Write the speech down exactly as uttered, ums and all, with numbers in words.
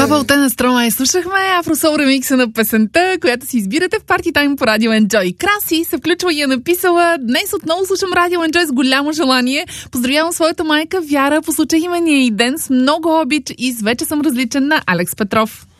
Това Вълтена Стромай слушахме Афросол ремикса на песента, която си избирате в Party Time по Радио Enjoy. Краси се включва и е написала: днес отново слушам Радио Enjoy с голямо желание. Поздравявам своята майка Вяра по случай имения и ден с много обич и с вече съм различен на Алекс Петров.